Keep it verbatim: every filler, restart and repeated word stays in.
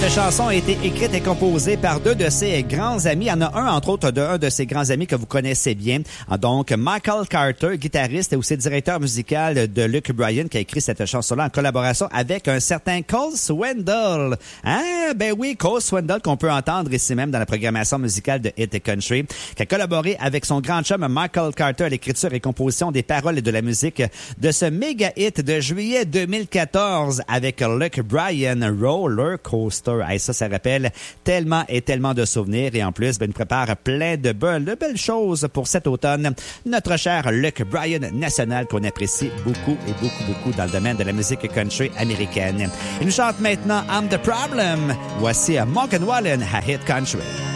Cette chanson a été écrite et composée par deux de ses grands amis. Il y en a un, entre autres, de un de ses grands amis que vous connaissez bien. Donc, Michael Carter, guitariste et aussi directeur musical de Luke Bryan, qui a écrit cette chanson-là en collaboration avec un certain Cole Swindell. Hein? Ben oui, Cole Swindell, qu'on peut entendre ici même dans la programmation musicale de Hit Country, qui a collaboré avec son grand chum Michael Carter à l'écriture et composition des paroles et de la musique de ce méga hit de juillet deux mille quatorze avec Luke Bryan, Roller Coaster. Hey, ça, ça rappelle tellement et tellement de souvenirs. Et en plus, ben, nous prépare plein de belles, de belles choses pour cet automne. Notre cher Luke Bryan national qu'on apprécie beaucoup et beaucoup, beaucoup dans le domaine de la musique country américaine. Il nous chante maintenant I'm the Problem. Voici Morgan Wallen à Hit Country.